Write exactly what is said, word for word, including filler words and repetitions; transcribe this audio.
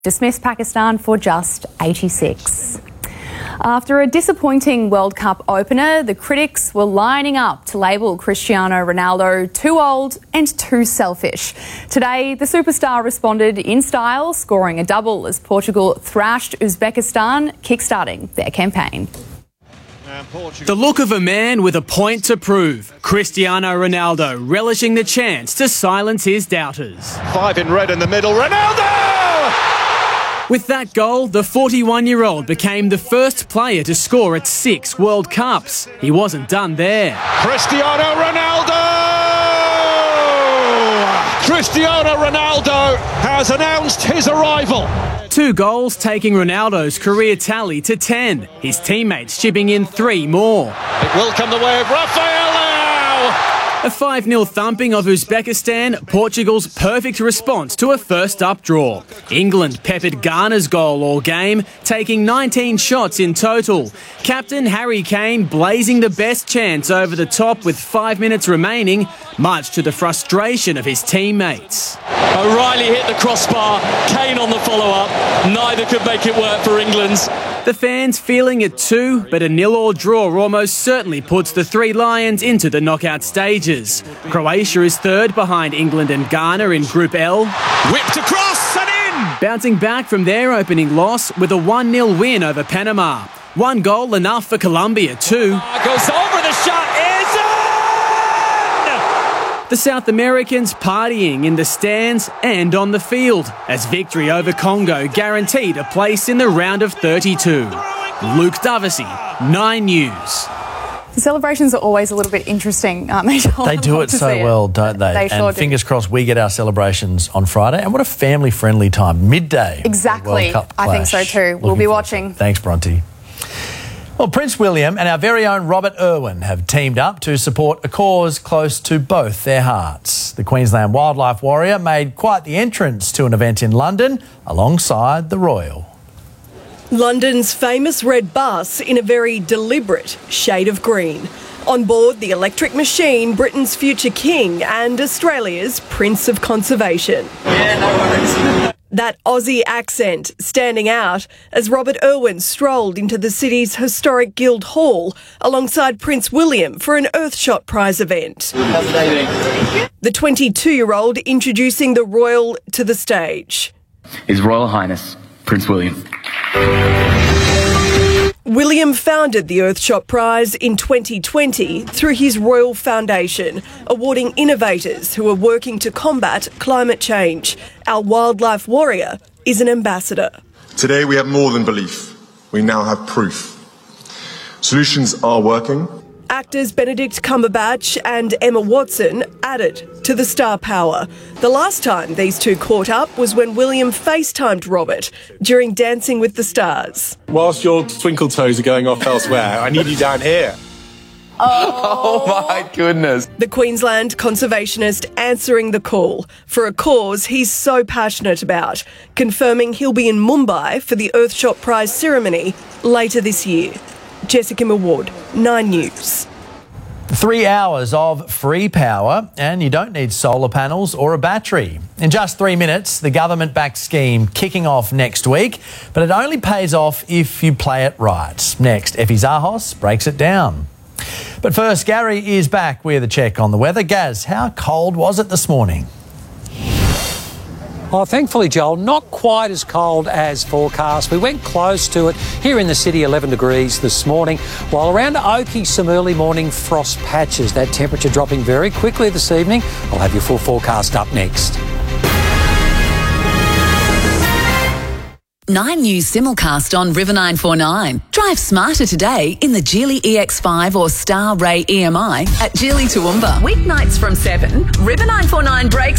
dismissed Pakistan for just eighty-six. After a disappointing World Cup opener, the critics were lining up to label Cristiano Ronaldo too old and too selfish. Today, the superstar responded in style, scoring a double as Portugal thrashed Uzbekistan, kickstarting their campaign. The look of a man with a point to prove. Cristiano Ronaldo relishing the chance to silence his doubters. Five in red in the middle, Ronaldo! With that goal, the forty-one-year-old became the first player to score at six World Cups. He wasn't done there. Cristiano Ronaldo! Cristiano Ronaldo has announced his arrival. Two goals taking Ronaldo's career tally to ten. His teammates chipping in three more. It will come the way of Rafael Leao. A five nil thumping of Uzbekistan, Portugal's perfect response to a first-up draw. England peppered Ghana's goal all game, taking nineteen shots in total. Captain Harry Kane blazing the best chance over the top with five minutes remaining, much to the frustration of his teammates. O'Reilly hit the crossbar, Kane on the follow-up. Neither could make it work for England. The fans feeling it too, but a nil-all draw almost certainly puts the three Lions into the knockout stages. Croatia is third behind England and Ghana in Group L. Whipped across and in! Bouncing back from their opening loss with a one nil win over Panama. One goal enough for Colombia too. Uh, goes over the shot, is in! The South Americans partying in the stands and on the field as victory over Congo guaranteed a place in the round of thirty-two. Luke Davisi, Nine News. The celebrations are always a little bit interesting, aren't they, Joel? They do it so it. well, don't they? They sure and do. fingers crossed we get our celebrations on Friday. And what a family-friendly time, midday. Exactly. World Cup I think so clash. too. We'll Looking be forward watching. to it. Thanks, Bronte. Well, Prince William and our very own Robert Irwin have teamed up to support a cause close to both their hearts. The Queensland wildlife warrior made quite the entrance to an event in London alongside the Royal. London's famous red bus in a very deliberate shade of green. On board the electric machine, Britain's future king and Australia's Prince of Conservation. Yeah, no worries. That Aussie accent standing out as Robert Irwin strolled into the city's historic Guildhall alongside Prince William for an Earthshot Prize event. How's the day been? The twenty-two-year-old introducing the Royal to the stage. His Royal Highness, Prince William. William founded the Earthshot Prize in twenty twenty through his Royal Foundation, awarding innovators who are working to combat climate change. Our wildlife warrior is an ambassador. Today we have more than belief. We now have proof. Solutions are working. Actors Benedict Cumberbatch and Emma Watson added to the star power. The last time these two caught up was when William FaceTimed Robert during Dancing with the Stars. Whilst your twinkle toes are going off elsewhere, I need you down here. Oh. Oh my goodness. The Queensland conservationist answering the call for a cause he's so passionate about, confirming he'll be in Mumbai for the Earthshot Prize ceremony later this year. Jessica Maward, Nine News. Three hours of free power and you don't need solar panels or a battery. In just three minutes, the government-backed scheme kicking off next week, but it only pays off if you play it right. Next, Effie Zahos breaks it down. But first, Gary is back with a check on the weather. Gaz, how cold was it this morning? Oh, thankfully, Joel, not quite as cold as forecast. We went close to it here in the city, eleven degrees this morning, while around Oakey, some early morning frost patches. That temperature dropping very quickly this evening. I'll have your full forecast up next. Nine News simulcast on River nine four nine. Drive smarter today in the Geely E X five or Star Ray E M I at Geely Toowoomba. Weeknights from seven, River nine four nine breaks